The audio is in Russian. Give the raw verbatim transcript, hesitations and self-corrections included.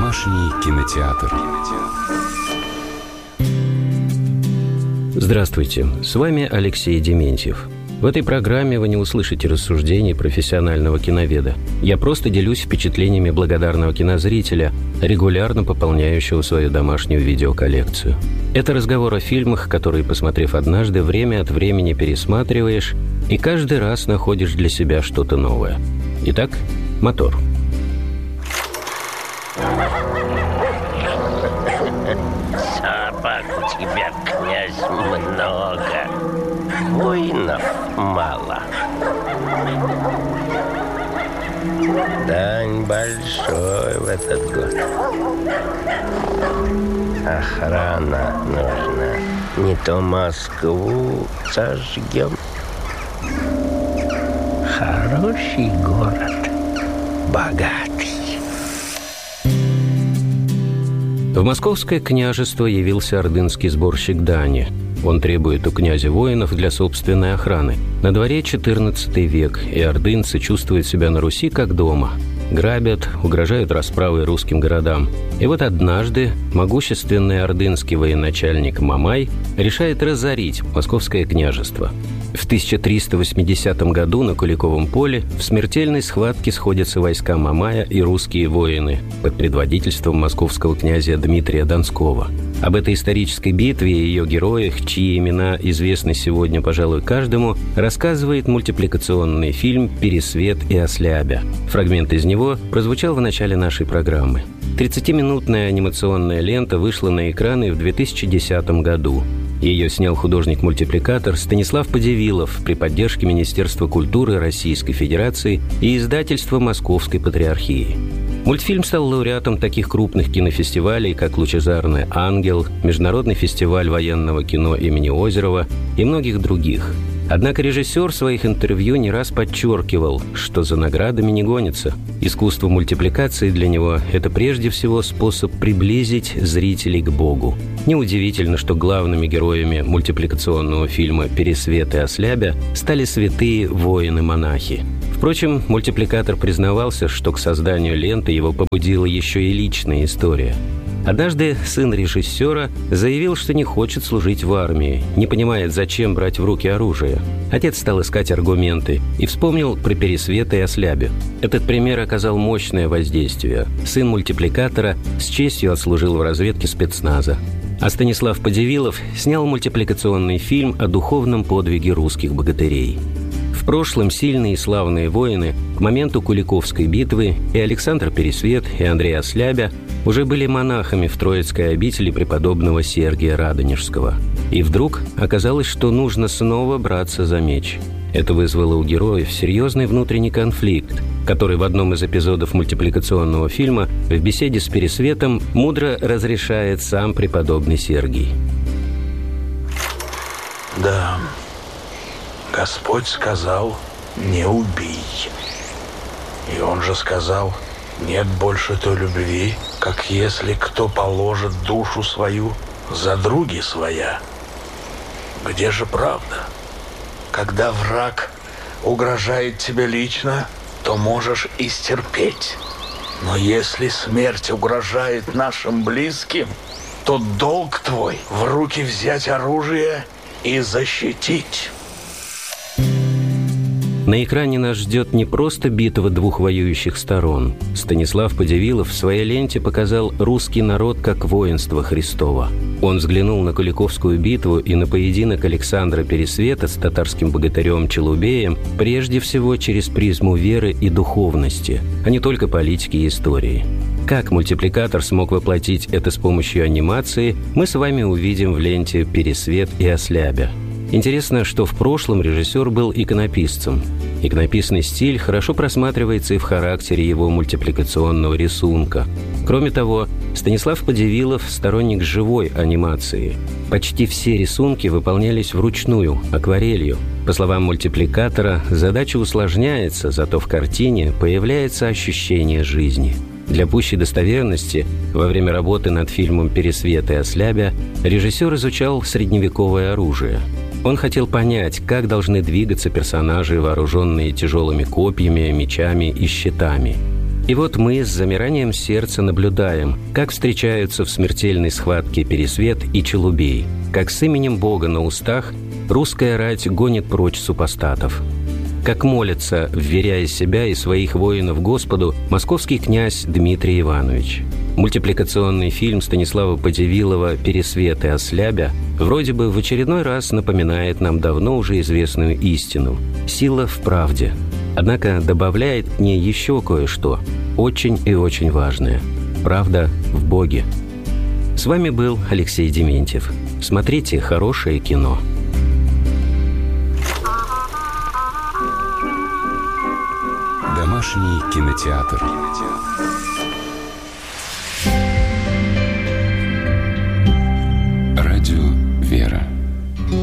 Домашний кинотеатр. Здравствуйте, с вами Алексей Дементьев. В этой программе вы не услышите рассуждений профессионального киноведа. Я просто делюсь впечатлениями благодарного кинозрителя, регулярно пополняющего свою домашнюю видеоколлекцию. Это разговор о фильмах, которые, посмотрев однажды, время от времени пересматриваешь и каждый раз находишь для себя что-то новое. Итак, мотор. Собак у тебя, князь, много. Воинов мало. Дань большой в этот год. Охрана нужна. Не то Москву сожгем. Хороший город, богатый. В Московское княжество явился ордынский сборщик дани. Он требует у князя воинов для собственной охраны. На дворе четырнадцатый век, и ордынцы чувствуют себя на Руси как дома. Грабят, угрожают расправой русским городам. И вот однажды могущественный ордынский военачальник Мамай решает разорить Московское княжество. В тысяча триста восьмидесятом году на Куликовом поле в смертельной схватке сходятся войска Мамая и русские воины под предводительством московского князя Дмитрия Донского. Об этой исторической битве и ее героях, чьи имена известны сегодня, пожалуй, каждому, рассказывает мультипликационный фильм «Пересвет и Ослябя». Фрагмент из него прозвучал в начале нашей программы. тридцатиминутная анимационная лента вышла на экраны в две тысячи десятом году. Ее снял художник-мультипликатор Станислав Подивилов при поддержке Министерства культуры Российской Федерации и издательства Московской Патриархии. Мультфильм стал лауреатом таких крупных кинофестивалей, как «Лучезарный ангел», Международный фестиваль военного кино имени Озерова и многих других. Однако режиссер в своих интервью не раз подчеркивал, что за наградами не гонится. Искусство мультипликации для него – это прежде всего способ приблизить зрителей к Богу. Неудивительно, что главными героями мультипликационного фильма «Пересвет и Ослябя» стали святые воины-монахи. Впрочем, мультипликатор признавался, что к созданию ленты его побудила еще и личная история. Однажды сын режиссера заявил, что не хочет служить в армии, не понимает, зачем брать в руки оружие. Отец стал искать аргументы и вспомнил про Пересвета и Ослябю. Этот пример оказал мощное воздействие. Сын мультипликатора с честью отслужил в разведке спецназа. А Станислав Подивилов снял мультипликационный фильм о духовном подвиге русских богатырей. В прошлом сильные и славные воины к моменту Куликовской битвы и Александр Пересвет, и Андрей Ослябя уже были монахами в Троицкой обители преподобного Сергия Радонежского. И вдруг оказалось, что нужно снова браться за меч. Это вызвало у героев серьезный внутренний конфликт, который в одном из эпизодов мультипликационного фильма в беседе с Пересветом мудро разрешает сам преподобный Сергий. Да, Господь сказал: не убий. И Он же сказал: нет больше той любви, как если кто положит душу свою за други своя. Где же правда? Когда враг угрожает тебе лично, то можешь и стерпеть. Но если смерть угрожает нашим близким, то долг твой в руки взять оружие и защитить. На экране нас ждет не просто битва двух воюющих сторон. Станислав Подивилов в своей ленте показал русский народ как воинство Христово. Он взглянул на Куликовскую битву и на поединок Александра Пересвета с татарским богатырем Челубеем прежде всего через призму веры и духовности, а не только политики и истории. Как мультипликатор смог воплотить это с помощью анимации, мы с вами увидим в ленте «Пересвет и Ослябя». Интересно, что в прошлом режиссер был иконописцем. Иконописный стиль хорошо просматривается и в характере его мультипликационного рисунка. Кроме того, Станислав Подивилов – сторонник живой анимации. Почти все рисунки выполнялись вручную, акварелью. По словам мультипликатора, задача усложняется, зато в картине появляется ощущение жизни. Для пущей достоверности, во время работы над фильмом «Пересвет и Ослябя» режиссер изучал средневековое оружие. Он хотел понять, как должны двигаться персонажи, вооруженные тяжелыми копьями, мечами и щитами. И вот мы с замиранием сердца наблюдаем, как встречаются в смертельной схватке Пересвет и Челубей, как с именем Бога на устах русская рать гонит прочь супостатов, как молится, вверяя себя и своих воинов Господу, московский князь Дмитрий Иванович. Мультипликационный фильм Станислава Подивилова «Пересвет и Ослябя» вроде бы в очередной раз напоминает нам давно уже известную истину – сила в правде. Однако добавляет к ней еще кое-что, очень и очень важное – правда в Боге. С вами был Алексей Дементьев. Смотрите хорошее кино. Домашний кинотеатр.